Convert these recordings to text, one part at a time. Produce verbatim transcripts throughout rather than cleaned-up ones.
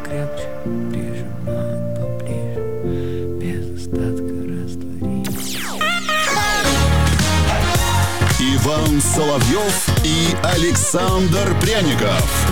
покрепче прижимает поближе, без остатка растворить. Иван Соловьев и Александр Пряников.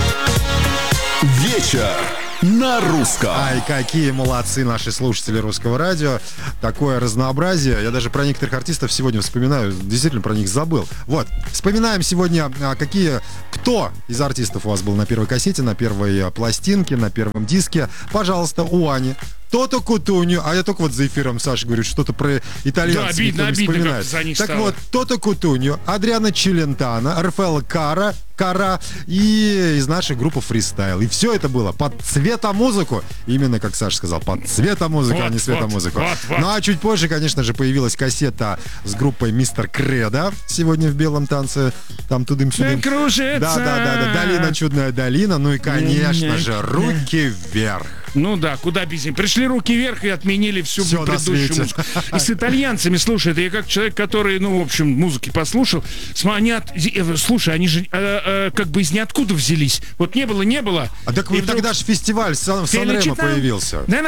Вечер на русском. Ай, какие молодцы наши слушатели русского радио. Такое разнообразие. Я даже про некоторых артистов сегодня вспоминаю. Действительно про них забыл. Вот. Вспоминаем сегодня, какие, кто из артистов у вас был на первой кассете, на первой пластинке, на первом диске. Пожалуйста, у Ани. То-то Кутунью, а я только вот за эфиром Саша говорит, что-то про итальянцев. Да, обидно, обидно, как за них Так стало. вот, То-то Кутунью, Адриано Челентано, Рафаэлло Кара, Кара и из нашей группы Фристайл. И все это было под цветомузыку. Именно, как Саша сказал, под цветомузыку, вот, а не светомузыку. Вот, вот, вот. Ну а чуть позже, конечно же, появилась кассета с группой Мистер Кредо. Сегодня в белом танце. Там тудым-сюдым. Кружится. Да, да, да, да. Долина, чудная долина. Ну и, конечно же, руки вверх. Ну да, куда без них. Пришли руки вверх и отменили всю Всё на предыдущую свете. музыку. И с итальянцами, слушай, это я как человек, который, ну, в общем, музыки послушал. Сма- Они от... э, Слушай, они же э, э, как бы из ниоткуда взялись. Вот не было, не было. А так И вот вдруг- тогда же фестиваль Сан- Сан-Ремо появился. Это,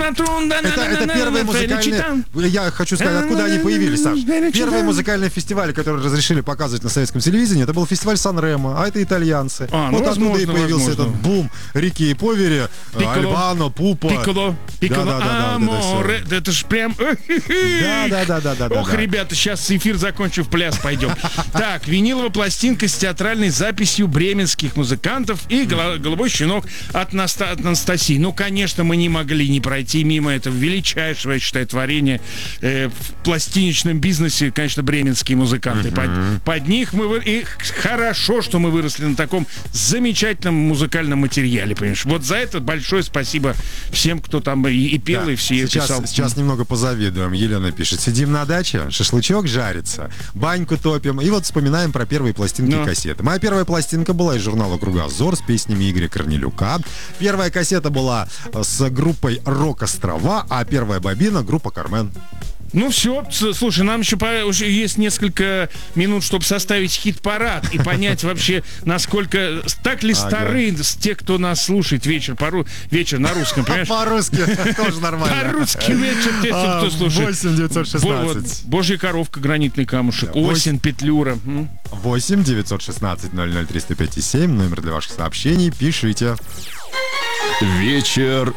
это первые музыкальные... Я хочу сказать, откуда они появились, Саш. Первые музыкальные фестивали, которые разрешили показывать на советском телевидении, это был фестиваль Сан-Ремо, а это итальянцы. А, ну, вот оттуда и возможно, появился возможно. этот бум Рики и Повери, Пикколо. Альбано, Пупа. Пикколо, пикколо, Да-да-да-да, вот это всё. аморе. Да это ж прям... Да-да-да-да-да. Ох, ребята, сейчас эфир закончу, в пляс пойдем. Так, виниловая пластинка с театральной записью бременских музыкантов и голо- «Голубой щенок» от, Наста- от Анастасии. Ну, конечно, мы не могли не пройти мимо этого величайшего, я считаю, творения э, в пластиночном бизнесе, конечно, бременские музыканты. Под, под них мы... вы- И хорошо, что мы выросли на таком замечательном музыкальном материале, понимаешь? Вот за это большое спасибо всем, кто там и, и пел, Да. и все сейчас, писал. Сейчас немного позавидуем. Елена пишет: сидим на даче, шашлычок жарится, баньку топим. И вот вспоминаем про первые пластинки Ну. и кассеты. Моя первая пластинка была из журнала «Кругозор» с песнями Игоря Корнелюка. Первая кассета была с группой «Рок-острова», а первая бобина — группа «Кармен». Ну все, слушай, нам еще по- уже есть несколько минут, чтобы составить хит-парад и понять вообще, насколько так ли Ага. стары с те, кто нас слушает вечер, пору, вечер на русском, понимаешь? По-русски тоже нормально. По-русски вечер, те, А, кто слушает. восемь девятьсот Бо- вот, шестнадцать. Божья коровка, гранитный камушек, Да, осень, петлюра. М? восемь девятьсот шестнадцать ноль ноль триста пять семь. Номер для ваших сообщений. Пишите. Вечер